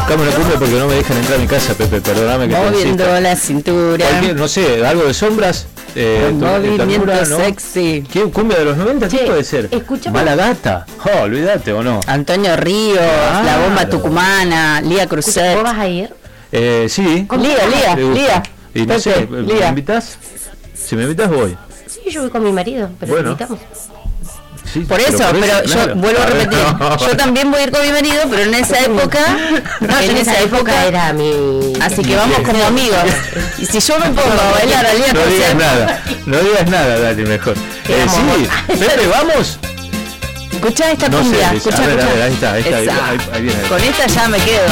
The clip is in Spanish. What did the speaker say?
Buscame una cumbia porque no me dejan entrar a mi casa, Pepe, perdóname que te Moviendo insista. la cintura. No sé, algo de sombras. Movimiento sexy. ¿Qué cumbia de los 90? ¿Qué puede ser? Escuchame. Mala Gata. Oh, olvídate o no. Antonio Ríos, La Bomba Tucumana, Lía Cruzet. ¿Vos vas a ir? Sí. Lía. Y no Pepe, sé, ¿me Lía. invitas? Si me invitas voy. Sí, yo voy con mi marido, pero Bueno. invitamos. Sí, Por eso, pero claro. yo vuelvo a repetir, yo también voy a ir con mi marido, pero en esa época, En esa época era mi... así que vamos como amigos. Y si yo me pongo a bailar a Lía No digas Cruzet, nada, no digas nada, Dani, mejor. Sí, Pepe, vamos. escuchá esta No sé, cumbia, a escuchá. ver, ahí está, Esa. ahí viene. Con esta ya me quedo.